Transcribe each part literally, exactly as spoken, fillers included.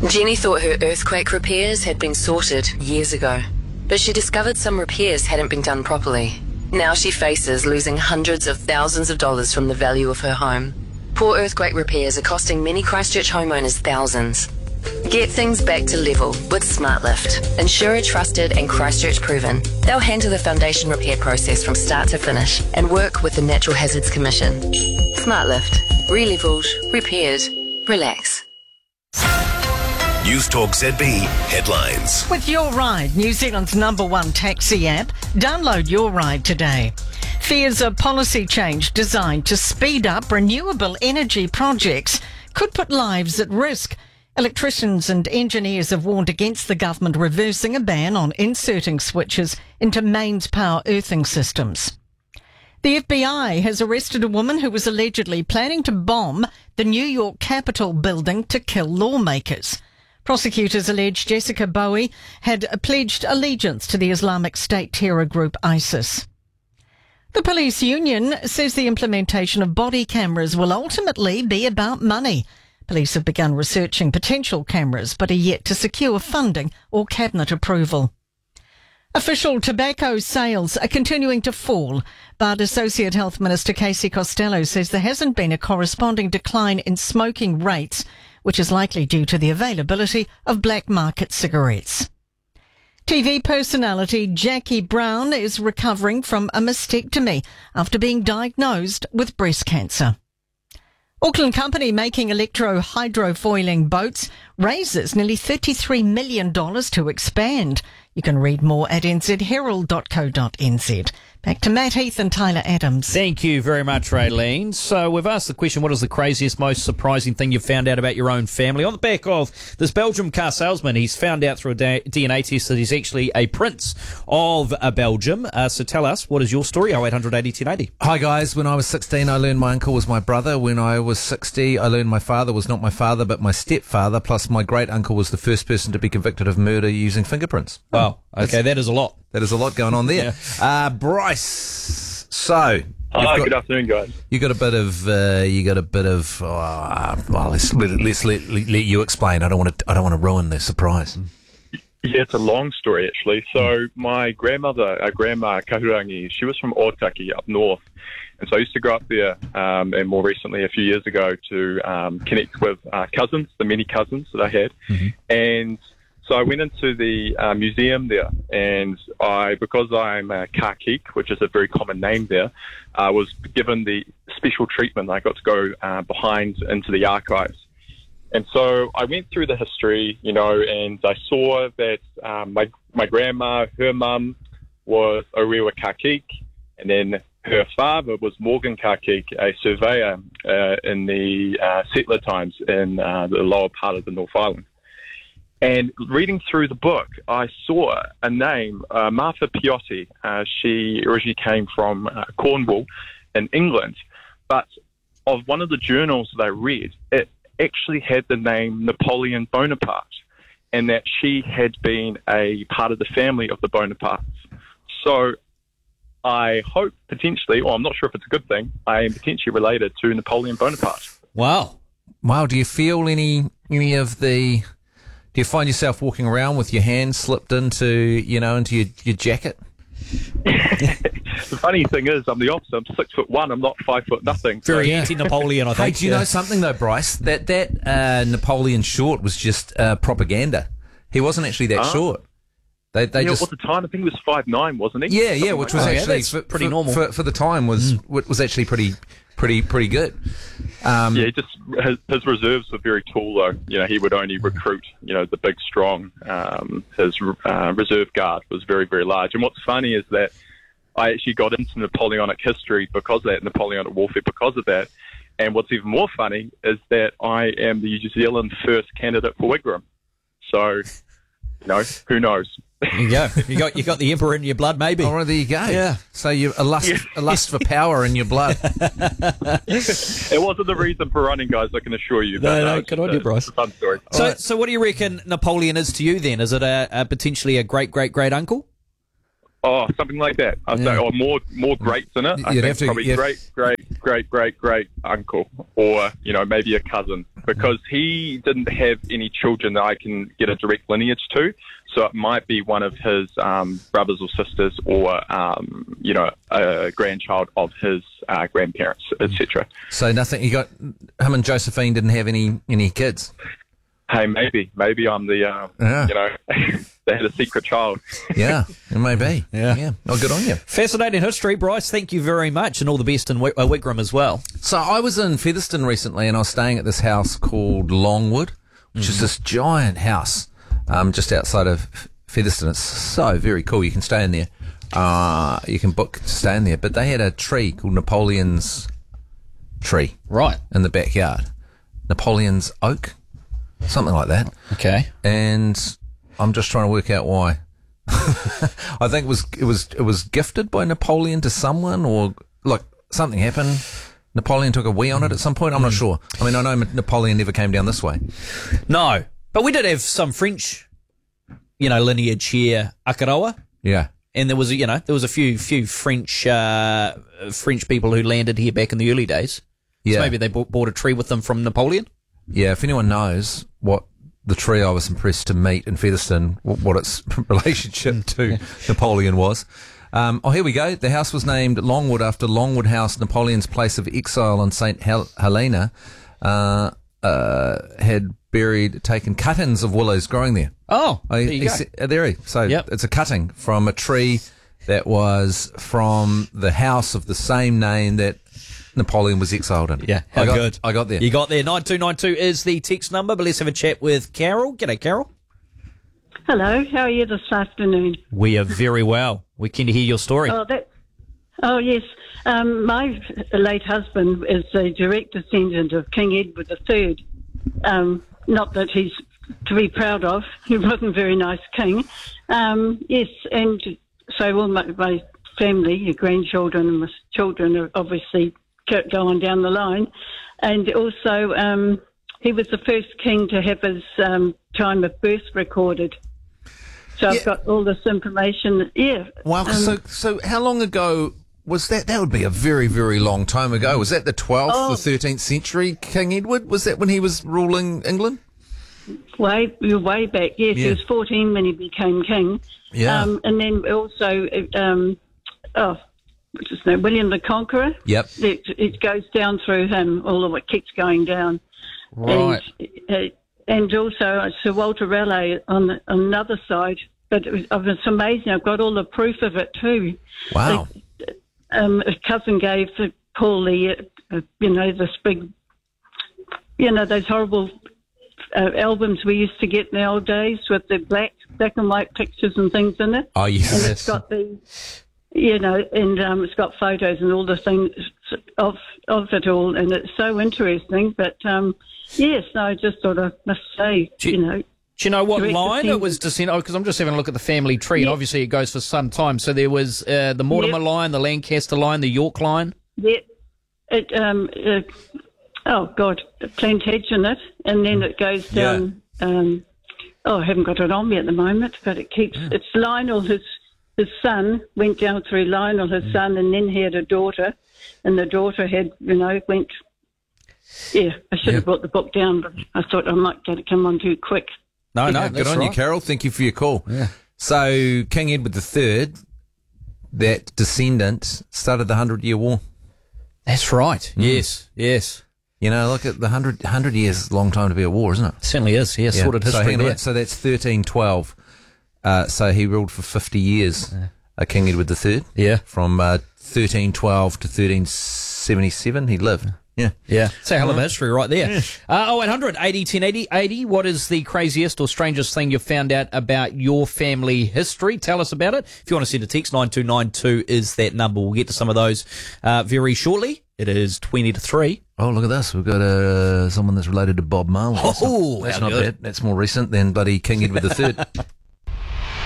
Jenny thought her earthquake repairs had been sorted years ago, but she discovered some repairs hadn't been done properly. Now she faces losing hundreds of thousands of dollars from the value of her home. Poor earthquake repairs are costing many Christchurch homeowners thousands. Get things back to level with SmartLift. Insurer trusted and Christchurch proven. They'll handle the foundation repair process from start to finish and work with the Natural Hazards Commission. SmartLift. Re-levelled, repaired, relax. News Talk Z B headlines. With Your Ride, New Zealand's number one taxi app, download Your Ride today. Fears a policy change designed to speed up renewable energy projects could put lives at risk. Electricians and engineers have warned against the government reversing a ban on inserting switches into mains power earthing systems. The F B I has arrested a woman who was allegedly planning to bomb the New York Capitol building to kill lawmakers. Prosecutors allege Jessica Bowie had pledged allegiance to the Islamic State terror group ISIS. The police union says the implementation of body cameras will ultimately be about money. Police have begun researching potential cameras but are yet to secure funding or cabinet approval. Official tobacco sales are continuing to fall, but Associate Health Minister Casey Costello says there hasn't been a corresponding decline in smoking rates, which is likely due to the availability of black market cigarettes. T V personality Jackie Brown is recovering from a mastectomy after being diagnosed with breast cancer. Auckland company making electro-hydrofoiling boats raises nearly thirty-three million dollars to expand. You can read more at n z herald dot co dot n z. Back to Matt Heath and Tyler Adams. Thank you very much, Raylene. So we've asked the question, what is the craziest, most surprising thing you've found out about your own family? On the back of this Belgium car salesman, he's found out through a D N A test that he's actually a prince of uh, Belgium. Uh, so tell us, what is your story? oh eight hundred eighty ten eighty. Hi guys, when I was sixteen I learned my uncle was my brother. When I was sixty I learned my father was not my father but my stepfather, plus my great uncle was the first person to be convicted of murder using fingerprints. Wow, okay, that is a lot. That is a lot going on there. Yeah. Uh, Bryce, so... Hi, got, good afternoon, guys. You got a bit of, uh, you got a bit of, uh, well, let's, let, let's let, let you explain. I don't want to, I don't want to ruin the surprise. Yeah, it's a long story, actually. So my grandmother, our grandma, Kahurangi, she was from Otaki up north. And so I used to go up there, um, and more recently, a few years ago, to um, connect with uh, cousins, the many cousins that I had. Mm-hmm. And so I went into the uh, museum there, and I, because I'm a Kakik, which is a very common name there, I uh, was given the special treatment. I got to go uh, behind into the archives. And so I went through the history, you know, and I saw that um, my my grandma, her mum, was Orewa Kakik, and then her father was Morgan Kakik, a surveyor uh, in the uh, settler times in uh, the lower part of the North Island. And reading through the book, I saw a name, uh, Martha Piotti. Uh, she originally came from uh, Cornwall in England, but of one of the journals that I read, it actually had the name Napoleon Bonaparte, and that she had been a part of the family of the Bonapartes. So I hope potentially, or I'm not sure if it's a good thing, I am potentially related to Napoleon Bonaparte. Wow. Wow, do you feel any any of the... Do you find yourself walking around with your hands slipped into, you know, into your, your jacket? The funny thing is, I'm the opposite. I'm six foot one. I'm not five foot nothing. Very so. anti-Napoleon, I think. Hey, do you yeah. know something though, Bryce? That that uh, Napoleon short was just uh, propaganda. He wasn't actually that ah. short. They they yeah, just at the time, I think he was five nine, wasn't he? Yeah, yeah, which was oh, actually yeah, for, pretty for, normal for, for the time. Was mm. was actually pretty pretty pretty good. Um, yeah, just his, his reserves were very tall, though. You know, he would only recruit, you know, the big, strong. Um, his uh, reserve guard was very, very large. And what's funny is that I actually got into Napoleonic history because of that, Napoleonic warfare because of that. And what's even more funny is that I am the New Zealand first candidate for Wigram. So, you know, who knows? There you go. You got you got the emperor in your blood, maybe. Oh, well, there you go. Yeah. So you a lust Yeah. a lust for power in your blood. It wasn't the reason for running, guys, I can assure you. No, but, no, uh, good on you, Bryce. It's a fun story. So, right. so what do you reckon Napoleon is to you then? Is it a, a potentially a great, great, great uncle? Oh, something like that. I'd Yeah. say, or more more greats in it. I You'd think have to- probably you'd- great, great, great, great, great uncle, or you know maybe a cousin, because he didn't have any children that I can get a direct lineage to. So it might be one of his um, brothers or sisters, or um, you know a grandchild of his uh, grandparents, et cetera. So nothing. You got him and Josephine didn't have any any kids. Hey, maybe, maybe I'm the, uh, Yeah. you know, they had a secret child. Yeah, it may be. Yeah. yeah. Oh, good on you. Fascinating history, Bryce. Thank you very much, and all the best in Wi- uh, Wigram as well. So I was in Featherston recently, and I was staying at this house called Longwood, which is this giant house um, just outside of Featherston. It's so very cool. You can stay in there. Uh, you can book to stay in there. But they had a tree called Napoleon's tree Right. in the backyard. Napoleon's oak, something like that. Okay. And I'm just trying to work out why. I think it was it was it was gifted by Napoleon to someone, or like something happened. Napoleon took a wee on it at some point. I'm not sure. I mean, I know Napoleon never came down this way. No, but we did have some French, you know, lineage here, Akaroa. Yeah. And there was, a, you know, there was a few few French uh, French people who landed here back in the early days. Yeah. So maybe they bought, bought a tree with them from Napoleon. Yeah, if anyone knows what the tree I was impressed to meet in Featherston, what, what its relationship to Napoleon was. Um, oh, here we go. The house was named Longwood after Longwood House, Napoleon's place of exile on Saint Hel- Helena, uh, uh, had buried, taken cuttings of willows growing there. Oh, Oh, there he- you he go. se- uh, there he. So Yep. it's a cutting from a tree that was from the house of the same name that Napoleon was exiled in. Yeah, how I got, good. I got there. You got there. nine two nine two is the text number, but let's have a chat with Carol. G'day, Carol. Hello, how are you this afternoon? We are very well. We're keen to hear your story. Oh, that. Oh, yes. Um, my late husband is a direct descendant of King Edward the Third. Um, not that he's to be proud of. He wasn't a very nice king. Um, yes, and so all my, my family, your grandchildren and my children are obviously kept going down the line. And also, um, he was the first king to have his um, time of birth recorded. So Yeah. I've got all this information. Yeah. Wow. Um, so, so how long ago was that? That would be a very, very long time ago. Was that the twelfth Oh. or thirteenth century King Edward? Was that when he was ruling England? Way, way back, yes. Yeah. He was fourteen when he became king. Yeah. Um, and then also, um, oh, what's his name? William the Conqueror. Yep. It, it goes down through him, all of it keeps going down. Right. And, uh, and also uh, Sir Walter Raleigh on the, on the other side. But it was, it was amazing. I've got all the proof of it too. Wow. Um, a cousin gave Paul the, uh, you know, this big, you know, those horrible uh, albums we used to get in the old days with the black, black and white pictures and things in it. Oh, yes. And it's got the, you know, and um, it's got photos and all the things of of it all, and it's so interesting. But um, yes, no, I just sort of must say, Do you- you know, Do you know what Direct line it descendant. was descended? Oh, because I'm just having a look at the family tree, and Yeah. obviously it goes for some time. So there was uh, the Mortimer Yep. line, the Lancaster line, the York line. yeah, it um, uh, oh God, Plantagenet, and then it goes down. Um, oh, I haven't got it on me at the moment, but it keeps. It's Lionel, his his son went down through Lionel, his son, and then he had a daughter, and the daughter had, you know, went. Yeah, I should Yeah. have brought the book down, but I thought I might get it come on too quick. No, no, Yeah, that's good on right. you, Carol. Thank you for your call. Yeah. So King Edward the Third, that descendant, started the Hundred Year War. That's right. Yes, yes. You know, look at the hundred hundred years is a long time to be at war, isn't it? Certainly is. Yes, sorted so, history hang on a there. minute. So that's thirteen twelve. Uh, so he ruled for fifty years, uh, King Edward the Third. Yeah. From uh, thirteen twelve to thirteen seventy-seven, he lived. Yeah. Yeah, it's a hell of a history right there. Uh, oh eight hundred eighty ten eighty eighty. What is the craziest or strangest thing you've found out about your family history? Tell us about it. If you want to send a text, nine two nine two is that number. We'll get to some of those uh, very shortly. It is twenty to three. Oh, look at this. We've got uh, someone that's related to Bob Marley. That's Oh, not, that's how not good. bad. That's more recent than bloody King Edward the Third.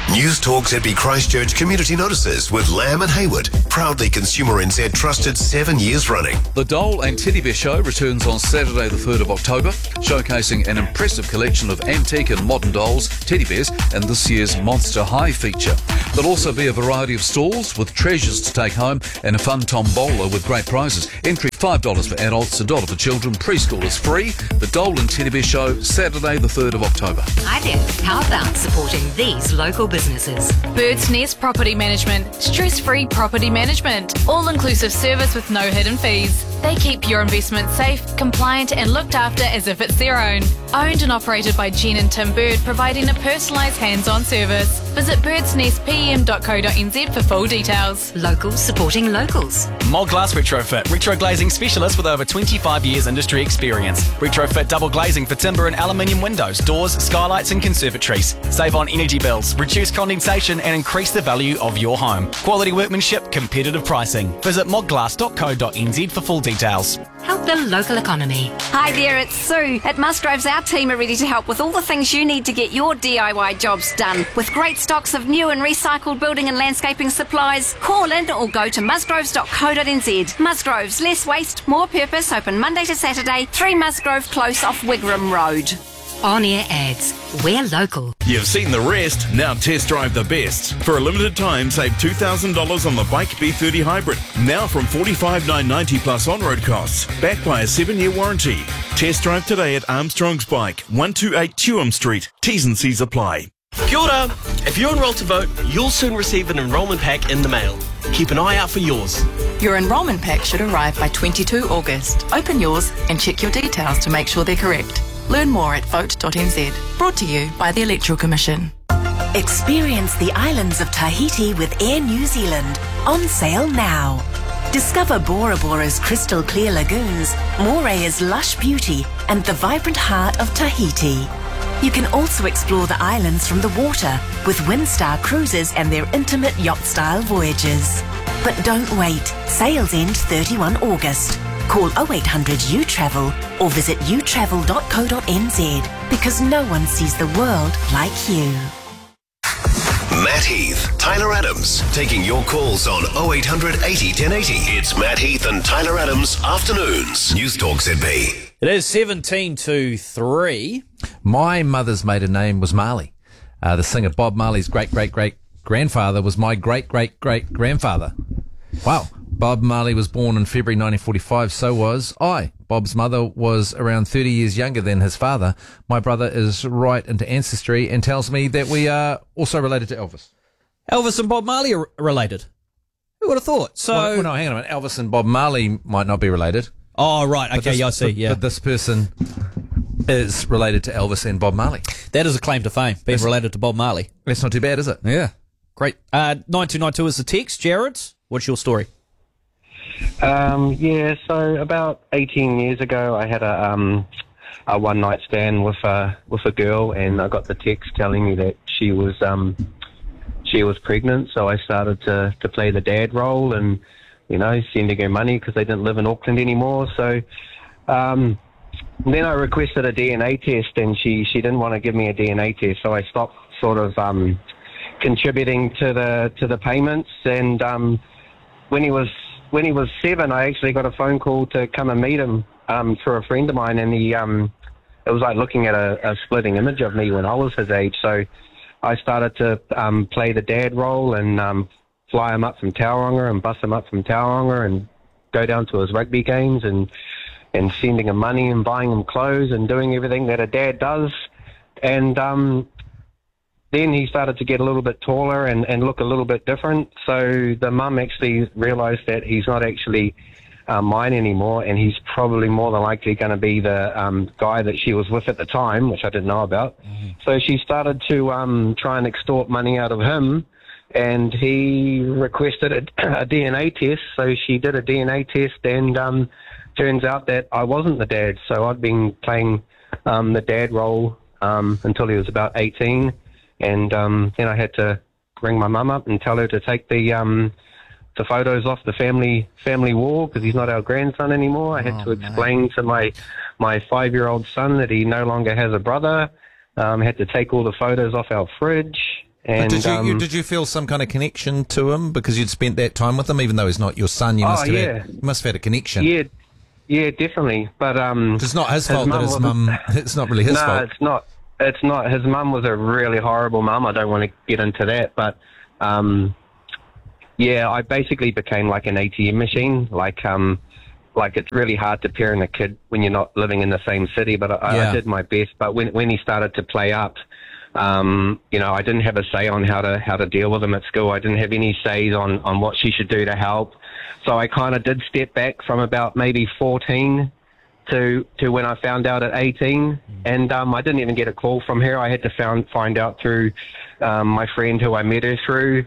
News Talk Z B Christchurch Community Notices with Lamb and Hayward. Proudly Consumer N Z trusted seven years running. The Dole and Teddy Bear Show returns on Saturday the third of October, showcasing an impressive collection of antique and modern dolls, teddy bears, and this year's Monster High feature. There'll also be a variety of stalls with treasures to take home and a fun tombola with great prizes. Entry five dollars for adults, a dollar for children. Preschool is free. The Dole and Teddy Bear Show, Saturday the third of October. Hi there. How about supporting these local businesses? Bird's Nest Property Management. Stress-free property management. All-inclusive service with no hidden fees. They keep your investment safe, compliant and looked after as if it's their own. Owned and operated by Jen and Tim Bird, providing a personalised hands-on service. Visit birds nest p m dot co dot n z for full details. Locals supporting locals. Mod Glass Retrofit. Retro glazing specialist with over twenty-five years industry experience. Retrofit double glazing for timber and aluminium windows, doors, skylights and conservatories. Save on energy bills, reduce condensation and increase the value of your home. Quality workmanship, competitive pricing. Visit mod glass dot co dot n z for full details. Help the local economy. Hi there, it's Sue. At Musgroves, our team are ready to help with all the things you need to get your D I Y jobs done. With great stocks of new and recycled building and landscaping supplies, call in or go to musgroves dot co dot n z. Musgroves, less waste, more purpose, open Monday to Saturday, three Musgrove Close off Wigram Road. On-air ads. We're local. You've seen the rest, now test drive the best. For a limited time, save two thousand dollars on the Bike B thirty Hybrid. Now from forty-five thousand nine hundred ninety plus on-road costs, backed by a seven-year warranty. Test drive today at Armstrong's Bike, one twenty-eight Tuam Street. T's and C's apply. Kia ora. If you're enrolled to vote, you'll soon receive an enrolment pack in the mail. Keep an eye out for yours. Your enrolment pack should arrive by the twenty-second of August. Open yours and check your details to make sure they're correct. Learn more at vote dot n z. Brought to you by the Electoral Commission. Experience the islands of Tahiti with Air New Zealand. On sale now. Discover Bora Bora's crystal clear lagoons, Morea's lush beauty, and the vibrant heart of Tahiti. You can also explore the islands from the water with Windstar Cruises and their intimate yacht-style voyages. But don't wait. Sales end thirty-first of August. Call oh eight hundred U travel or visit u travel dot co dot n z because no one sees the world like you. Matt Heath, Tyler Adams, taking your calls on oh eight hundred eighty ten eighty. It's Matt Heath and Tyler Adams Afternoons. News Talk Z B. It is seventeen to three. My mother's maiden name was Marley. Uh, the singer Bob Marley's great-great-great-grandfather was my great-great-great-grandfather. Wow. Bob Marley was born in February nineteen forty-five, so was I. Bob's mother was around thirty years younger than his father. My brother is right into ancestry and tells me that we are also related to Elvis. Elvis and Bob Marley are related? Who would have thought? So, well, well, no, hang on a minute. Elvis and Bob Marley might not be related. Oh, right. Okay, this, yeah, I see. But, yeah. but this person is related to Elvis and Bob Marley. That is a claim to fame, being that's, related to Bob Marley. That's not too bad, is it? Yeah. Great. Uh, nine two nine two is the text. Jared, what's your story? Um, yeah, so about eighteen years ago, I had a um, a one night stand with a with a girl, and I got the text telling me that she was um, she was pregnant. So I started to to play the dad role, and you know, sending her money because they didn't live in Auckland anymore. So um, then I requested a D N A test, and she she didn't want to give me a D N A test, so I stopped sort of um, contributing to the to the payments. And um, when he was When he was seven, I actually got a phone call to come and meet him um, through a friend of mine, and he, um, it was like looking at a, a splitting image of me when I was his age. So I started to um, play the dad role and um, fly him up from Tauranga and bus him up from Tauranga and go down to his rugby games and and sending him money and buying him clothes and doing everything that a dad does. And um, then he started to get a little bit taller and, and look a little bit different. So the mum actually realised that he's not actually uh, mine anymore, and he's probably more than likely going to be the um, guy that she was with at the time, which I didn't know about. Mm-hmm. So she started to um, try and extort money out of him, and he requested a, a D N A test. So she did a D N A test, and um, turns out that I wasn't the dad. So I'd been playing um, the dad role um, until he was about eighteen. And um, then I had to ring my mum up and tell her to take the um, the photos off the family family wall because he's not our grandson anymore. I had oh, to explain man. to my my five-year-old son that he no longer has a brother. Um, had to take all the photos off our fridge. but And did you, um, you did you feel some kind of connection to him because you'd spent that time with him, even though he's not your son? You must Oh, have yeah. had, you must have had a connection. Yeah, yeah, definitely. But um, it's not his fault that his wasn't- mum. It's not really his no, fault. it's not. It's not. His mum was a really horrible mum. I don't want to get into that, but um, yeah, I basically became like an A T M machine. Like um, like it's really hard to parent a kid when you're not living in the same city. But I, Yeah. I did my best. But when when he started to play up, um, you know, I didn't have a say on how to how to deal with him at school. I didn't have any says on on what she should do to help. So I kind of did step back from about maybe fourteen to to when I found out at eighteen, and um, I didn't even get a call from her. I had to found, find out through um, my friend who I met her through.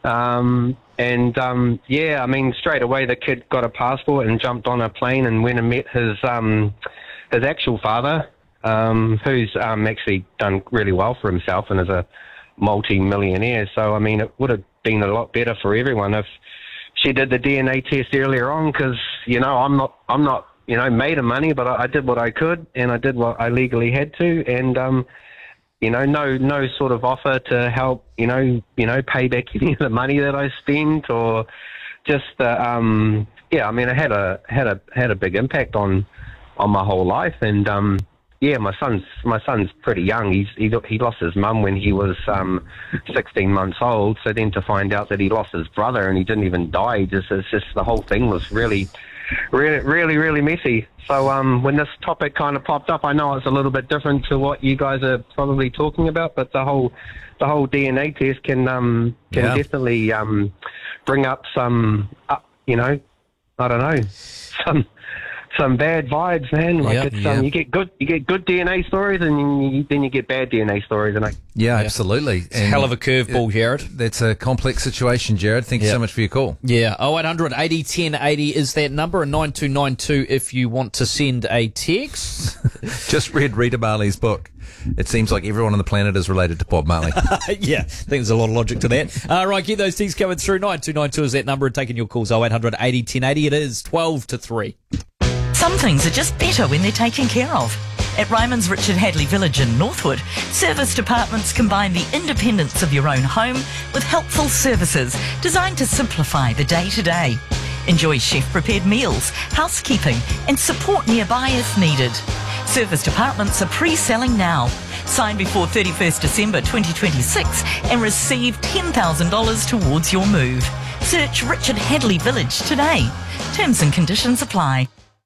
Um, and um, yeah, I mean, straight away the kid got a passport and jumped on a plane and went and met his um, his actual father, um, who's um, actually done really well for himself and is a multi-millionaire. So I mean, it would have been a lot better for everyone if she did the D N A test earlier on, because you know I'm not I'm not you know made of money, but I, I did what I could and I did what I legally had to, and um, you know no no sort of offer to help you know you know pay back any of the money that I spent, or just uh, um, yeah I mean it had a had a had a big impact on on my whole life. And um, yeah, my son's my son's pretty young. He's he, he lost his mum when he was um, sixteen months old. So then to find out that he lost his brother and he didn't even die, just it's just the whole thing was really, really, really, really messy. So um, when this topic kind of popped up, I know it's a little bit different to what you guys are probably talking about, but the whole the whole D N A test can um, can Yeah. definitely um, bring up some uh, you know I don't know some. Some bad vibes, man. Like Yep, it's yeah. um, you get good, you get good D N A stories, and you, then you get bad D N A stories. And I, Yeah, absolutely. a hell of a curveball, Jared. That's a complex situation, Jared. Thank you Yeah. so much for your call. Yeah, oh eight hundred eighty ten eighty is that number, and nine two nine two if you want to send a text. Just read Rita Marley's book. It seems like everyone on the planet is related to Bob Marley. Yeah, I think there's a lot of logic to that. All right, get those things coming through. nine two nine two is that number, and taking your calls. oh eight hundred eighty ten eighty. It is twelve to three. Some things are just better when they're taken care of. At Ryman's Richard Hadley Village in Northwood, service departments combine the independence of your own home with helpful services designed to simplify the day-to-day. Enjoy chef-prepared meals, housekeeping and support nearby if needed. Service departments are pre-selling now. Sign before thirty-first December twenty twenty-six and receive ten thousand dollars towards your move. Search Richard Hadley Village today. Terms and conditions apply.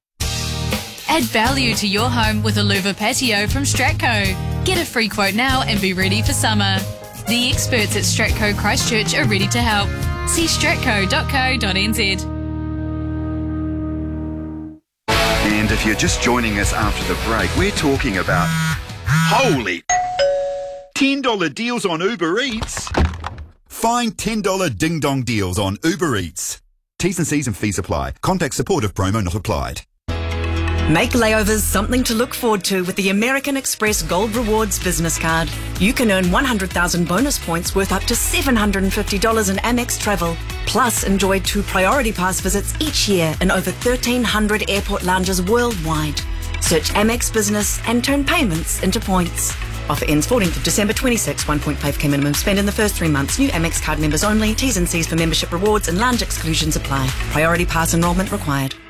Add value to your home with a louver patio from Stratco. Get a free quote now and be ready for summer. The experts at Stratco Christchurch are ready to help. See stratco dot co dot n z. And if you're just joining us after the break, we're talking about holy ten dollar deals on Uber Eats. Find ten dollar ding dong deals on Uber Eats. T's and C's and fees apply. Contact support if promo not applied. Make layovers something to look forward to with the American Express Gold Rewards business card. You can earn one hundred thousand bonus points worth up to seven hundred fifty dollars in Amex travel. Plus, enjoy two Priority Pass visits each year in over thirteen hundred airport lounges worldwide. Search Amex Business and turn payments into points. Offer ends fourteenth of December twenty-six. one point five k minimum spend in the first three months. New Amex card members only. T's and C's for membership rewards and lounge exclusions apply. Priority Pass enrollment required.